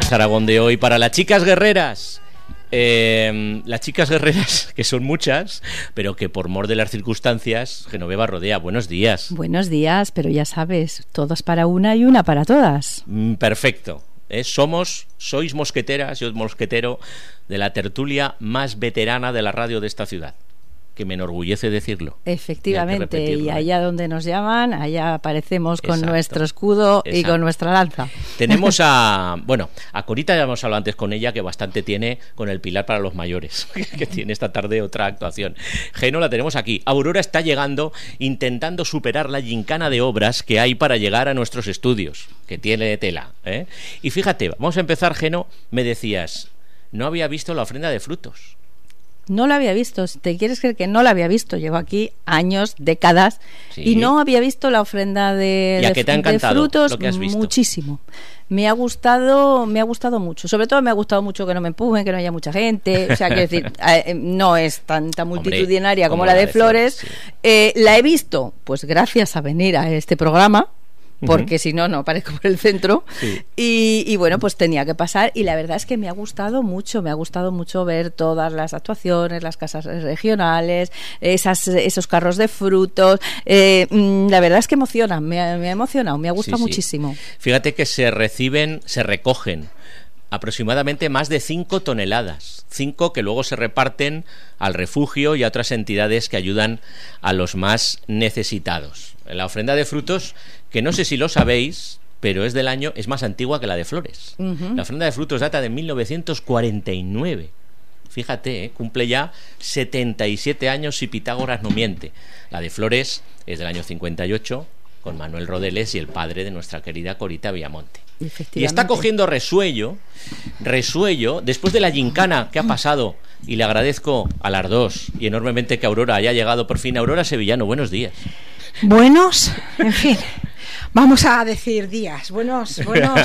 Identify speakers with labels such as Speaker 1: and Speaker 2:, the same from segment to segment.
Speaker 1: Jesús Aragón de hoy para las chicas guerreras. Las chicas guerreras, que son muchas, pero que por mor de las circunstancias, Genoveva Rodea, buenos días.
Speaker 2: Buenos días, pero ya sabes, todas para una y una para todas.
Speaker 1: Perfecto. Sois mosqueteras, yo mosquetero de la tertulia más veterana de la radio de esta ciudad, que me enorgullece decirlo.
Speaker 2: Efectivamente, y allá donde nos llaman, allá aparecemos con nuestro escudo y con nuestra lanza.
Speaker 1: Tenemos a Corita, ya hemos hablado antes con ella, que bastante tiene con el Pilar para los mayores, que tiene esta tarde otra actuación. Geno la tenemos aquí. Aurora está llegando, intentando superar la gincana de obras que hay para llegar a nuestros estudios, que tiene tela, ¿eh? Y fíjate, vamos a empezar, Geno, me decías, no había visto la ofrenda de frutos.
Speaker 2: No la había visto, si te quieres creer que no la había visto, llevo aquí años, décadas, sí. Y no había visto la ofrenda de frutos,
Speaker 1: lo que has visto.
Speaker 2: Muchísimo. Me ha gustado mucho, sobre todo me ha gustado mucho que no me empujen, que no haya mucha gente, o sea, quiero decir, no es tanta multitudinaria como la de flores. Sí. La he visto, pues gracias a venir a este programa, porque si no aparezco por el centro, sí. y bueno, pues tenía que pasar, y la verdad es que me ha gustado mucho ver todas las actuaciones, las casas regionales, esos carros de frutos, la verdad es que emociona, me ha emocionado, me ha gustado muchísimo.
Speaker 1: Fíjate que se recogen aproximadamente más de 5 toneladas, 5 que luego se reparten al refugio y a otras entidades que ayudan a los más necesitados. La ofrenda de frutos, que no sé si lo sabéis, pero es más antigua que la de flores. La ofrenda de frutos data de 1949. Fíjate, cumple ya 77 años si Pitágoras no miente. La de flores es del año 58, con Manuel Rodeles y el padre de nuestra querida Corita Villamonte. Y está cogiendo resuello después de la gincana que ha pasado, y le agradezco a las dos y enormemente que Aurora haya llegado por fin. Aurora Sevillano, buenos días.
Speaker 3: Buenos, en fin, vamos a decir días, buenos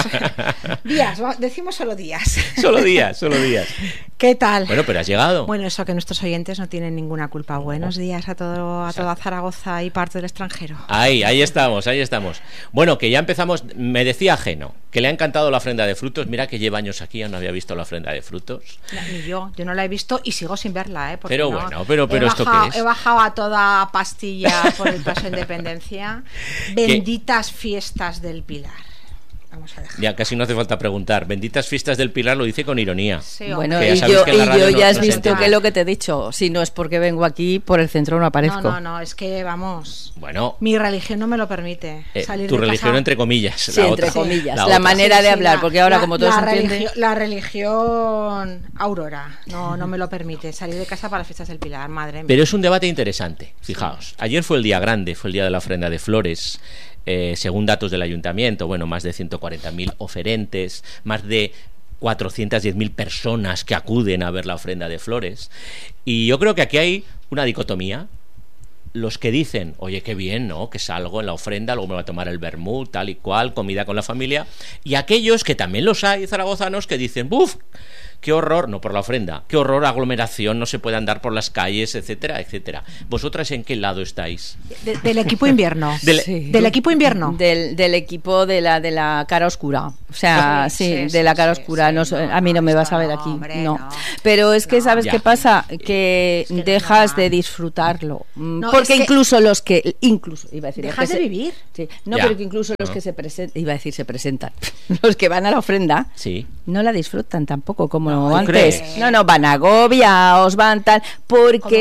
Speaker 3: días, decimos solo días.
Speaker 1: Solo días.
Speaker 3: ¿Qué tal?
Speaker 1: Bueno, pero has llegado.
Speaker 3: Bueno, eso que nuestros oyentes no tienen ninguna culpa. Buenos días a toda Zaragoza y parte del extranjero.
Speaker 1: Ahí estamos. Bueno, que ya empezamos. Me decía Geno que le ha encantado la ofrenda de frutos. Mira que lleva años aquí, no había visto la ofrenda de frutos.
Speaker 3: Ni yo no la he visto y sigo sin verla, porque
Speaker 1: pero bueno, pero ¿esto qué es?
Speaker 3: He bajado a toda pastilla por el paso de Independencia. Benditas fiestas del Pilar. Vamos a dejar.
Speaker 1: Ya casi no hace falta preguntar. Benditas fiestas del Pilar lo dice con ironía.
Speaker 2: Sí, bueno, y yo ya has visto que lo que te he dicho, si no es porque vengo aquí, por el centro no aparezco.
Speaker 3: No, es que vamos.
Speaker 1: Bueno,
Speaker 3: mi religión no me lo permite. Salir
Speaker 1: tu
Speaker 3: de
Speaker 1: religión
Speaker 3: casa.
Speaker 1: Entre comillas.
Speaker 2: Sí, entre comillas. La manera de hablar, porque ahora como todo se entiende.
Speaker 3: La religión Aurora no me lo permite. Salir de casa para las fiestas del Pilar, madre mía.
Speaker 1: Pero es un debate interesante, fijaos. Ayer fue el día grande, fue el día de la ofrenda de flores. Según datos del ayuntamiento, más de 140.000 oferentes, más de 410.000 personas que acuden a ver la ofrenda de flores. Y yo creo que aquí hay una dicotomía. Los que dicen, oye, qué bien, ¿no? Que salgo en la ofrenda, luego me voy a tomar el vermut, tal y cual, comida con la familia. Y aquellos, que también los hay zaragozanos, que dicen, ¡buf! ¡Qué horror! No por la ofrenda, ¡qué horror! Aglomeración, no se puede andar por las calles, etcétera, etcétera. ¿Vosotras en qué lado estáis?
Speaker 3: Del equipo invierno. Del equipo invierno.
Speaker 2: Del equipo de la cara oscura. O sea, de la cara oscura. No, a mí no me vas a ver aquí.
Speaker 3: Hombre,
Speaker 2: no. Pero es que, ¿sabes qué pasa? Que dejas de disfrutarlo. Porque incluso los que... iba a decir,
Speaker 3: ¿dejas de vivir?
Speaker 2: Sí. No, pero que incluso los que se presentan. Los que van a la ofrenda, no la disfrutan tampoco, como antes. No, van agobiados, van tal. Porque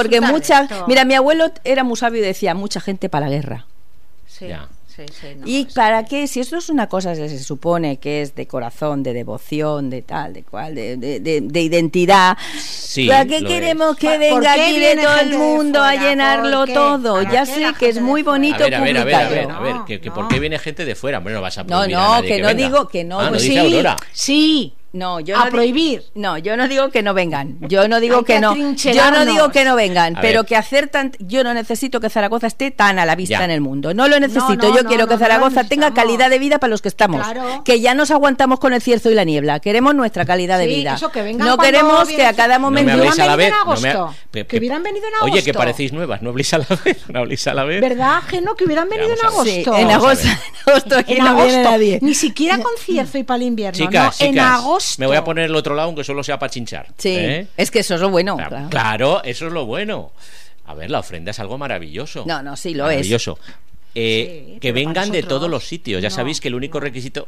Speaker 2: mira, mi abuelo era muy sabio y decía, mucha gente para la guerra.
Speaker 3: Sí.
Speaker 2: ¿Y para qué? Si esto es una cosa que se supone que es de corazón, de devoción, de tal, de cual, de identidad, ¿para qué queremos que venga aquí de todo el mundo a llenarlo todo? Ya sé que es muy bonito publicarlo.
Speaker 1: A ver, ¿por qué viene gente de fuera? Bueno, no vas a
Speaker 2: No, que no digo que no.
Speaker 1: ¿No dice Aurora?
Speaker 3: Sí. prohibir.
Speaker 2: No, yo no digo que no vengan. Yo no digo que no. Yo no digo que no vengan, pero que yo no necesito que Zaragoza esté tan a la vista en el mundo. No lo necesito. Yo quiero que Zaragoza tenga calidad de vida para los que estamos. Claro. Que ya nos aguantamos con el cierzo y la niebla. Queremos nuestra calidad de vida.
Speaker 3: Eso, que vengan
Speaker 2: no queremos que a cada momento.
Speaker 3: No me habléis a la vez. Que hubieran venido en agosto.
Speaker 1: Oye, que parecéis nuevas. No habléis a la vez.
Speaker 3: ¿Verdad, Geno? Que hubieran venido en agosto.
Speaker 2: Sí, en agosto aquí no viene nadie.
Speaker 3: Ni siquiera con cierzo y para el invierno.
Speaker 1: Chicas,
Speaker 3: en agosto.
Speaker 1: Me voy a poner el otro lado, aunque solo sea para chinchar.
Speaker 2: Sí, es que eso es lo bueno.
Speaker 1: Claro, eso es lo bueno. A ver, la ofrenda es algo maravilloso.
Speaker 2: No, sí, lo
Speaker 1: maravilloso. Que vengan de todos los sitios. Ya sabéis que el único requisito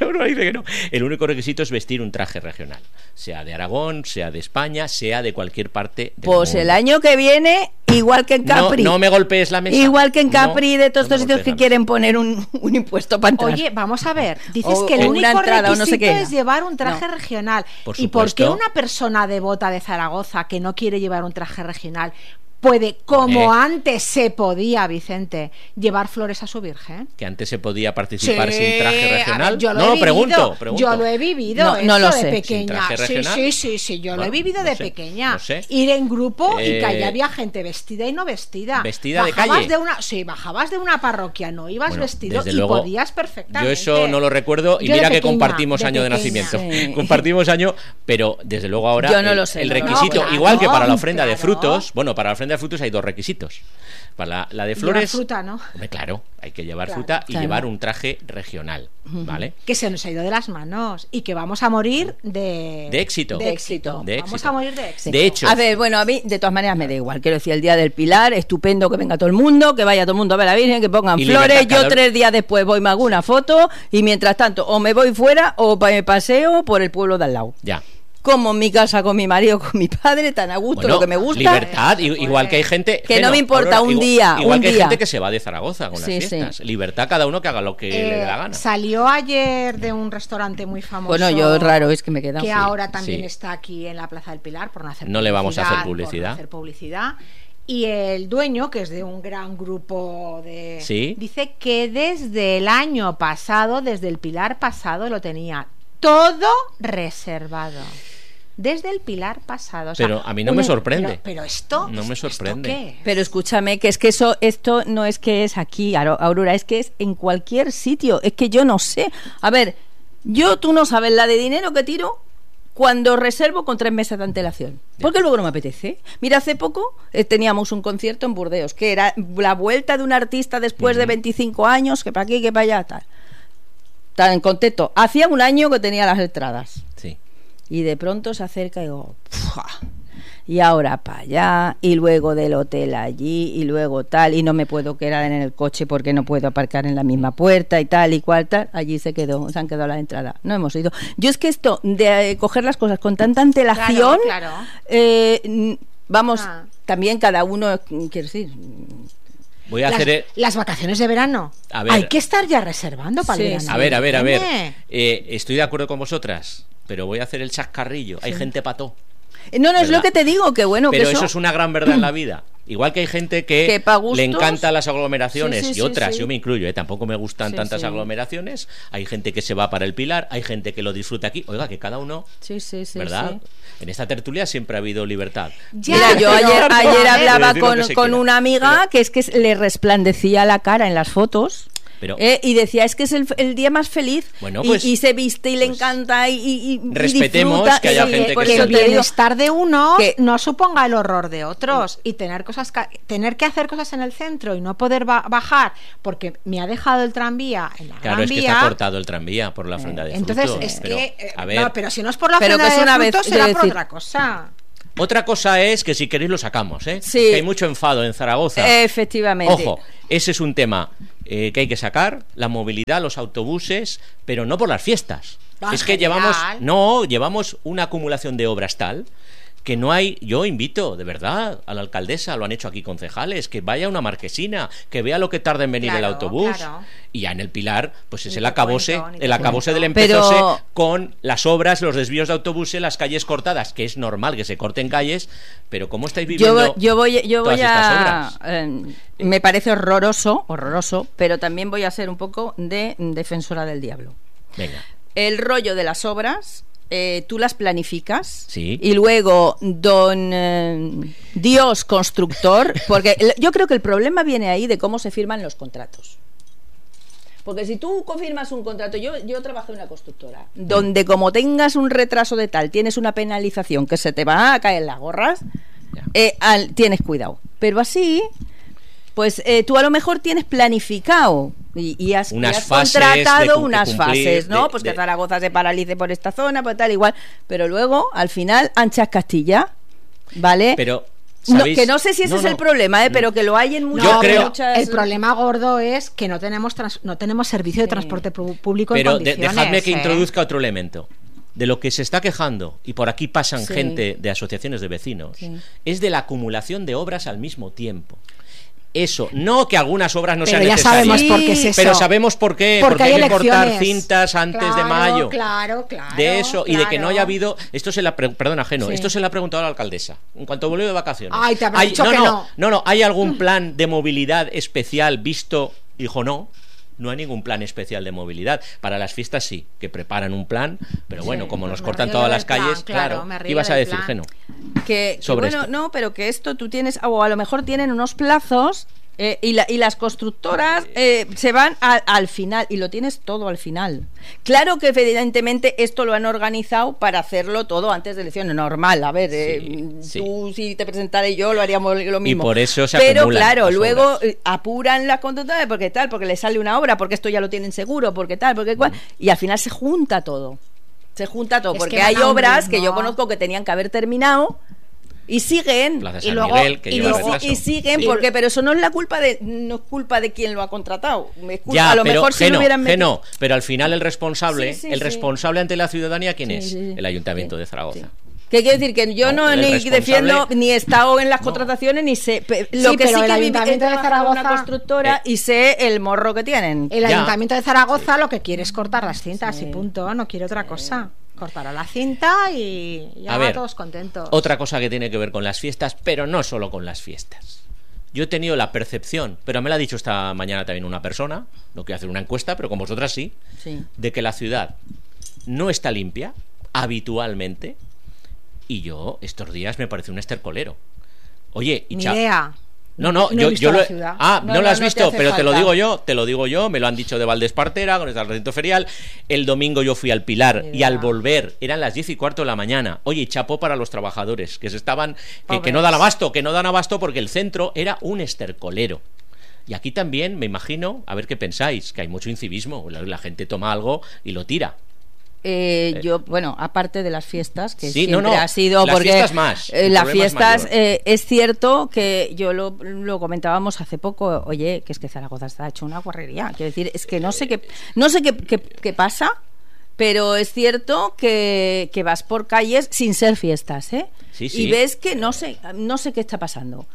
Speaker 1: el único requisito es vestir un traje regional, sea de Aragón, sea de España, sea de cualquier parte del mundo.
Speaker 2: El año que viene, igual que en Capri,
Speaker 1: no me golpees la mesa,
Speaker 2: igual que en Capri, de todos estos sitios que quieren poner un impuesto para entrar.
Speaker 3: Oye, vamos a ver, dices que el único requisito es llevar un traje regional. ¿Y por qué una persona devota de Zaragoza que no quiere llevar un traje regional puede, como antes se podía, Vicente, llevar flores a su Virgen?
Speaker 1: Que antes se podía participar sin traje regional.
Speaker 3: Pregunto. Yo lo he vivido,
Speaker 2: no lo sé.
Speaker 3: De pequeña. Sí, yo lo he vivido de pequeña. Ir en grupo y que allá había gente vestida y no vestida.
Speaker 1: ¿Vestida de calle?
Speaker 3: Bajabas de una parroquia, no ibas vestido y
Speaker 1: luego,
Speaker 3: podías perfectamente.
Speaker 1: Yo eso no lo recuerdo y mira que compartimos año de nacimiento. Compartimos año, pero desde luego ahora
Speaker 2: yo no lo sé,
Speaker 1: el requisito, igual que para la ofrenda de frutos, para la ofrenda de frutos hay dos requisitos. Para la de flores,
Speaker 3: llevar fruta, ¿no?
Speaker 1: Hombre, claro, hay que llevar fruta y llevar un traje regional, ¿vale?
Speaker 3: Que se nos ha ido de las manos y que vamos a morir de
Speaker 1: éxito.
Speaker 3: Vamos a morir de éxito.
Speaker 1: De hecho,
Speaker 2: a ver, bueno, a mí de todas maneras me da igual. Quiero decir, el día del Pilar, estupendo que venga todo el mundo, que vaya todo el mundo a ver a la Virgen, que pongan flores. Yo 3 días después voy, me hago una foto y mientras tanto o me voy fuera o me paseo por el pueblo de al lado.
Speaker 1: Ya.
Speaker 2: Como en mi casa con mi marido, con mi padre, tan a gusto, lo que me gusta.
Speaker 1: Libertad, igual que hay gente
Speaker 2: que no me importa un día.
Speaker 1: Igual que hay gente que se va de Zaragoza con las fiestas. Libertad, cada uno que haga lo que le dé la gana.
Speaker 3: Salió ayer de un restaurante muy famoso.
Speaker 2: Bueno, yo raro es que me queda.
Speaker 3: Que ahora también está aquí en la Plaza del Pilar, por no hacer
Speaker 1: publicidad. No le vamos a hacer
Speaker 3: publicidad. Y el dueño, que es de un gran grupo dice que desde el año pasado, desde el Pilar pasado, lo tenía todo reservado. Desde el Pilar pasado.
Speaker 1: Pero a mí no me sorprende.
Speaker 3: Pero esto
Speaker 1: no me sorprende.
Speaker 3: ¿Esto qué?
Speaker 2: Pero escúchame, que es que esto no es que es aquí, Aurora, es que es en cualquier sitio. Es que yo no sé. A ver, tú no sabes la de dinero que tiro cuando reservo con 3 meses de antelación. Porque luego no me apetece. Mira, hace poco teníamos un concierto en Burdeos, que era la vuelta de un artista después de 25 años, que para aquí, que para allá, tal. Tan contento. Hacía un año que tenía las entradas.
Speaker 1: Sí.
Speaker 2: Y de pronto se acerca y digo, ¡pua! Y ahora para allá, y luego del hotel allí, y luego tal, y no me puedo quedar en el coche porque no puedo aparcar en la misma puerta y tal y cual tal. Allí se han quedado las entradas. No hemos ido. Yo es que esto de coger las cosas con tanta antelación, también cada uno, quiero decir.
Speaker 1: Voy a hacer
Speaker 3: las vacaciones de verano. Hay que estar ya reservando para el verano.
Speaker 1: A ver. Estoy de acuerdo con vosotras, pero voy a hacer el chascarrillo. Hay gente pató.
Speaker 2: No, es lo que te digo, que bueno.
Speaker 1: Pero
Speaker 2: que
Speaker 1: eso es una gran verdad en la vida. Igual que hay gente que le encantan las aglomeraciones y otras, yo me incluyo, tampoco me gustan tantas aglomeraciones. Hay gente que se va para el Pilar, hay gente que lo disfruta aquí. Oiga, que cada uno, ¿verdad? En esta tertulia siempre ha habido libertad.
Speaker 2: Mira, yo ayer hablaba con una amiga que es que le resplandecía la cara en las fotos. Y decía, es que es el día más feliz.
Speaker 1: Bueno, pues,
Speaker 2: y se viste y le encanta y
Speaker 1: respetemos
Speaker 2: disfruta,
Speaker 1: que haya gente
Speaker 3: que el bienestar de uno no suponga el horror de otros. Y tener que hacer cosas en el centro y no poder bajar porque me ha dejado el tranvía en la Gran Vía.
Speaker 1: Claro, es que está cortado el tranvía por la ofrenda de frutos.
Speaker 3: Entonces pero si no es por la ofrenda de frutos, será por otra cosa.
Speaker 1: Otra cosa es que si queréis lo sacamos,
Speaker 2: Sí.
Speaker 1: Que hay mucho enfado en Zaragoza.
Speaker 2: Efectivamente.
Speaker 1: Ojo, ese es un tema que hay que sacar, la movilidad, los autobuses, pero no por las fiestas. Es que llevamos una acumulación de obras tal que no hay. Yo invito, de verdad, a la alcaldesa, lo han hecho aquí concejales, que vaya a una marquesina, que vea lo que tarda en venir el autobús. Y ya en el Pilar, pues es el acabose del empezose con las obras, los desvíos de autobuses, las calles cortadas, que es normal que se corten calles, pero ¿cómo estáis viviendo
Speaker 2: yo voy
Speaker 1: estas obras?
Speaker 2: Me parece horroroso, pero también voy a ser un poco de defensora del diablo.
Speaker 1: Venga.
Speaker 2: El rollo de las obras tú las planificas,
Speaker 1: sí,
Speaker 2: y luego Dios constructor, porque yo creo que el problema viene ahí de cómo se firman los contratos. Porque si tú confirmas un contrato, yo trabajé en una constructora, donde como tengas un retraso de tal, tienes una penalización que se te va a caer las gorras, tienes cuidado. Pero así, pues tú a lo mejor tienes planificado y has contratado unas fases, ¿no? Pues que Zaragoza se paralice por esta zona, pues tal, igual. Pero luego, al final, anchas Castilla, ¿vale?
Speaker 1: Pero...
Speaker 2: que no sé si ese es el problema, pero que lo hay en muchas...
Speaker 3: El problema gordo es que no tenemos servicio de transporte público en condiciones.
Speaker 1: Pero dejadme que introduzca otro elemento. De lo que se está quejando, y por aquí pasan gente de asociaciones de vecinos, es de la acumulación de obras al mismo tiempo. Eso, no que algunas obras no sean necesarias.
Speaker 3: Sabemos por qué es eso.
Speaker 1: Pero sabemos por qué. Porque hay que cortar cintas antes de mayo.
Speaker 3: Claro.
Speaker 1: De eso, y de que no haya habido. Esto se la esto se le ha preguntado a la alcaldesa. En cuanto volvió de vacaciones.
Speaker 3: Ay, te habrá dicho que no.
Speaker 1: No, ¿hay algún plan de movilidad especial visto? Dijo, no hay ningún plan especial de movilidad. Para las fiestas sí, que preparan un plan, pero bueno, como nos cortan todas las calles, claro. ¿Qué ibas a decir, Geno?
Speaker 2: No, pero que esto tú tienes, o a lo mejor tienen unos plazos, y las constructoras se van al final, y lo tienes todo al final. Claro que evidentemente esto lo han organizado para hacerlo todo antes de elecciones, normal. A ver, tú si te presentara y yo lo haríamos lo mismo.
Speaker 1: Y por eso se
Speaker 2: Pero claro,
Speaker 1: las
Speaker 2: luego
Speaker 1: obras.
Speaker 2: Apuran las constructoras porque les sale una obra, porque esto ya lo tienen seguro, porque tal, porque cual, y al final se junta todo, porque hay obras que yo conozco que tenían que haber terminado y siguen,
Speaker 1: y luego
Speaker 2: siguen, porque pero eso no es culpa de quien lo ha contratado.
Speaker 1: A lo mejor si lo hubieran metido... pero al final el responsable ante la ciudadanía, ¿quién es? El Ayuntamiento de Zaragoza.
Speaker 2: ¿Qué quiere decir? Que yo no ni defiendo ni he estado en las contrataciones, ni sé lo que sí que el Ayuntamiento de Zaragoza, una constructora, y sé el morro que tienen.
Speaker 3: El Ayuntamiento de Zaragoza lo que quiere es cortar las cintas y punto, no quiere otra cosa. Cortará la cinta y ya van todos contentos.
Speaker 1: Otra cosa que tiene que ver con las fiestas, pero no solo con las fiestas. Yo he tenido la percepción, pero me lo ha dicho esta mañana también una persona, no quiero hacer una encuesta, pero con vosotras sí, de que la ciudad no está limpia habitualmente, y yo estos días me parece un estercolero. Oye,
Speaker 3: ni idea.
Speaker 1: No, yo lo no lo has visto, pero te lo digo yo, me lo han dicho de Valdespartera, con el recinto ferial. El domingo yo fui al Pilar y al volver eran las 10:15 de la mañana. Oye, y chapó para los trabajadores que se estaban que no dan abasto porque el centro era un estercolero. Y aquí también me imagino, a ver qué pensáis, que hay mucho incivismo, la gente toma algo y lo tira.
Speaker 2: Yo, bueno, aparte de las fiestas, que siempre ha sido,
Speaker 1: las
Speaker 2: porque
Speaker 1: fiestas más,
Speaker 2: las fiestas es cierto que yo lo comentábamos hace poco, oye, que es que Zaragoza está hecho una guarrería, quiero decir, es que no sé qué pasa, pero es cierto que vas por calles sin ser fiestas, y ves que no sé qué está pasando,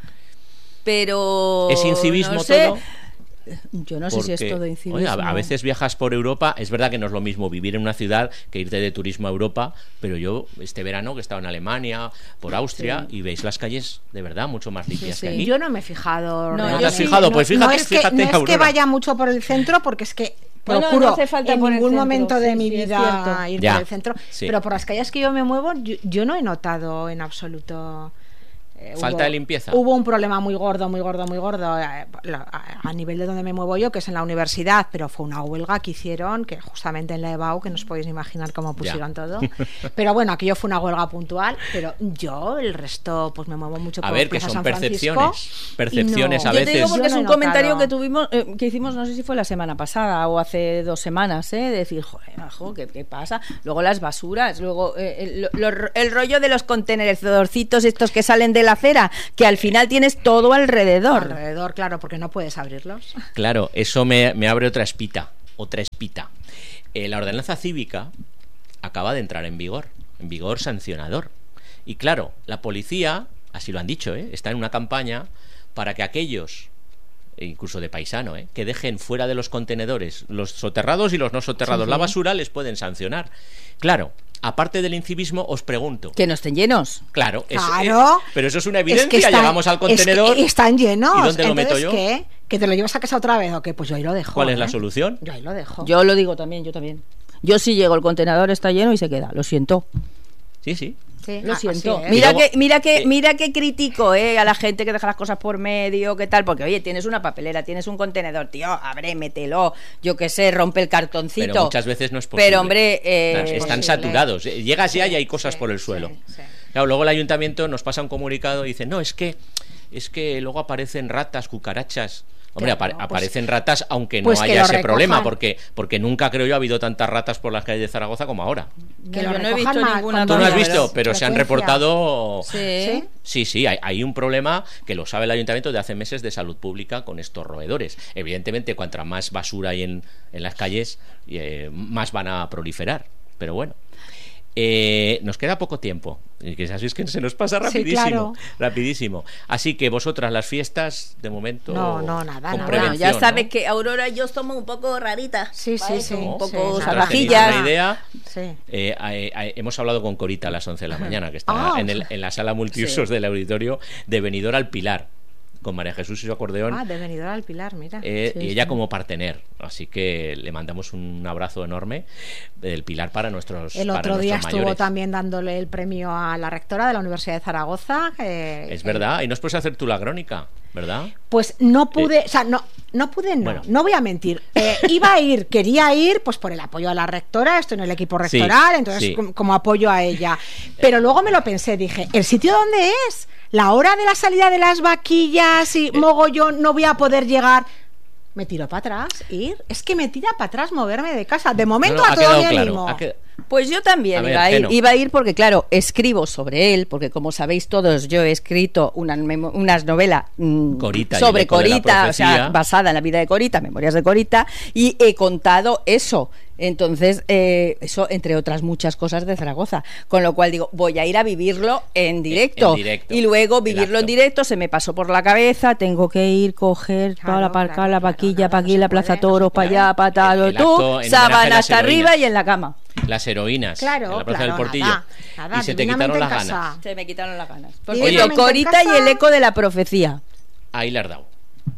Speaker 2: pero
Speaker 1: es incivismo todo.
Speaker 2: Yo no sé si es todo incivismo.
Speaker 1: Oye, a veces viajas por Europa, es verdad que no es lo mismo vivir en una ciudad que irte de turismo a Europa, pero yo este verano que he estado en Alemania, por Austria, y veis las calles de verdad mucho más limpias que aquí.
Speaker 3: Yo no me he fijado.
Speaker 1: ¿No te has fijado? Pues fíjate,
Speaker 3: no es que vaya mucho por el centro, porque es que procuro
Speaker 2: no hace falta
Speaker 3: en ningún momento de mi
Speaker 2: vida
Speaker 3: ir por el centro, pero por las calles que yo me muevo yo no he notado en absoluto
Speaker 1: falta de limpieza.
Speaker 3: Hubo un problema muy gordo a nivel de donde me muevo yo, que es en la universidad, pero fue una huelga que hicieron, que justamente en la EBAU, que no os podéis imaginar cómo pusieron todo. Pero bueno, aquello fue una huelga puntual, pero yo el resto pues me muevo mucho por
Speaker 1: Plaza San Francisco. Percepciones a veces.
Speaker 2: Yo te digo porque es un comentario que tuvimos, que hicimos, no sé si fue la semana pasada o hace 2 semanas, de decir, joder, ¿qué pasa? Luego las basuras, luego el rollo de los contenedorcitos estos que salen de la acera, que al final tienes todo alrededor,
Speaker 3: claro, porque no puedes abrirlos.
Speaker 1: Claro, eso me abre otra espita. La ordenanza cívica acaba de entrar en vigor sancionador, y claro, la policía, así lo han dicho, está en una campaña para que aquellos, incluso de paisano, que dejen fuera de los contenedores los soterrados y los no soterrados la basura, les pueden sancionar. Claro, aparte del incivismo, os pregunto,
Speaker 2: que no estén llenos.
Speaker 1: Claro. Pero eso es una evidencia. Llegamos al contenedor,
Speaker 3: están llenos.
Speaker 1: ¿Y dónde lo meto yo?
Speaker 3: ¿Que te lo llevas a casa otra vez o qué? Pues yo ahí lo dejo.
Speaker 1: ¿Cuál es la solución?
Speaker 3: Yo ahí lo dejo.
Speaker 2: Yo lo digo también, yo también. Yo si llego, el contenedor está lleno y se queda, lo siento.
Speaker 1: Sí.
Speaker 2: Sí, lo siento. Mira que critico a la gente que deja las cosas por medio, qué tal, porque oye, tienes una papelera, tienes un contenedor, tío, abrémetelo, yo qué sé, rompe el cartoncito.
Speaker 1: Pero muchas veces no es posible.
Speaker 2: Pero hombre,
Speaker 1: están saturados. Llegas ya y hay cosas por el suelo.
Speaker 3: Sí.
Speaker 1: Claro, luego el ayuntamiento nos pasa un comunicado y dice, no, es que luego aparecen ratas, cucarachas. Hombre, aparecen ratas aunque no haya ese problema, porque nunca creo yo ha habido tantas ratas por las calles de Zaragoza como ahora.
Speaker 2: Que yo no he visto ninguna.
Speaker 1: Tú no has visto, pero se han reportado.
Speaker 2: Sí,
Speaker 1: hay un problema que lo sabe el ayuntamiento de hace meses de salud pública con estos roedores. Evidentemente, cuanta más basura hay en las calles, más van a proliferar. Pero bueno. Nos queda poco tiempo, y que así es que se nos pasa rapidísimo, rapidísimo. Así que vosotras las fiestas de momento
Speaker 3: nada.
Speaker 2: Bueno, ya sabes que Aurora y yo somos un poco raritas,
Speaker 3: sí,
Speaker 2: un poco
Speaker 1: salvajillas.
Speaker 2: Una
Speaker 1: idea. Hemos hablado con Corita a las 11 de la mañana, que está en la sala multiusos del auditorio de Benidorm al Pilar, con María Jesús y su acordeón.
Speaker 3: De Benidorm al Pilar, mira.
Speaker 1: Y ella como partener. Así que le mandamos un abrazo enorme del Pilar para nuestros mayores. El otro día
Speaker 3: estuvo también dándole el premio a la rectora de la Universidad de Zaragoza.
Speaker 1: Es verdad, y no puedes hacer tú la crónica, ¿verdad?
Speaker 3: Pues no pude, no pude, bueno. No voy a mentir. Quería ir, pues por el apoyo a la rectora, estoy en el equipo rectoral, entonces como apoyo a ella. Pero luego me lo pensé, dije, ¿el sitio dónde es? La hora de la salida de las vaquillas y mogollón, no voy a poder llegar. Me tiro para atrás, es que me tira para atrás moverme de casa. De momento a todo mi ánimo.
Speaker 2: Pues yo también iba a ir porque claro, escribo sobre él, porque como sabéis todos, yo he escrito unas novelas sobre Corita, o sea, basada en la vida de Corita, Memorias de Corita, y he contado eso. Entonces, eso entre otras muchas cosas de Zaragoza, con lo cual digo, voy a ir a vivirlo en directo, y luego vivirlo en directo se me pasó por la cabeza, tengo que ir, coger, para aparcar la vaquilla, para aquí, la Plaza Toros, para allá, para tal, sábana hasta arriba y en la cama.
Speaker 1: Las heroínas, en la Plaza del Portillo.
Speaker 3: Nada,
Speaker 1: y se te quitaron las ganas.
Speaker 2: Se me quitaron las ganas. Oye, Corita y el eco de la profecía.
Speaker 1: Ahí le has dado.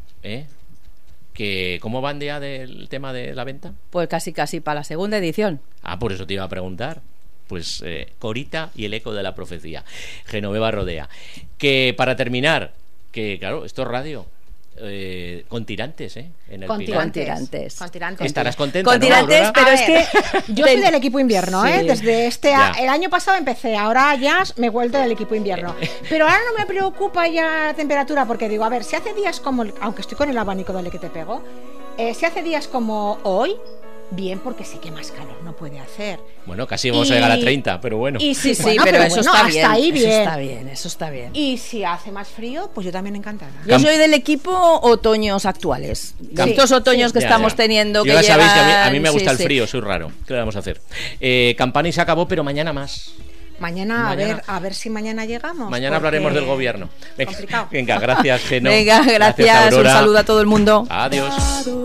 Speaker 1: ¿Cómo van ya del tema de la venta?
Speaker 2: Pues casi para la segunda edición.
Speaker 1: Por eso te iba a preguntar. Pues Corita y el eco de la profecía. Genoveva Rodea. Que para terminar, que claro, esto es radio. Con tirantes, en el
Speaker 3: con
Speaker 1: Pilar.
Speaker 3: Tirantes.
Speaker 1: Estarás contenta,
Speaker 2: con tirantes,
Speaker 1: ¿no,
Speaker 2: pero es que
Speaker 3: yo soy del equipo invierno, desde el año pasado empecé, ahora ya me he vuelto del equipo invierno, pero ahora no me preocupa ya la temperatura, porque digo, a ver, si hace días como, aunque estoy con el abanico del que te pego, si hace días como hoy, bien, porque sí que más calor no puede hacer.
Speaker 1: Bueno, casi vamos a llegar a 30, pero bueno.
Speaker 2: Sí, bueno, pero eso está bien.
Speaker 3: Hasta ahí
Speaker 2: Eso está bien.
Speaker 3: Y si hace más frío, pues yo también encantada.
Speaker 2: Yo soy del equipo otoños actuales. Estos otoños que estamos teniendo.
Speaker 1: Yo ya sabéis que a mí me gusta el frío, soy raro. ¿Qué le vamos a hacer? Campani se acabó, pero mañana más.
Speaker 3: Mañana. A ver si mañana llegamos.
Speaker 1: Mañana hablaremos del gobierno. Venga, gracias, Geno.
Speaker 2: Venga, gracias. Un saludo a todo el mundo.
Speaker 1: Adiós.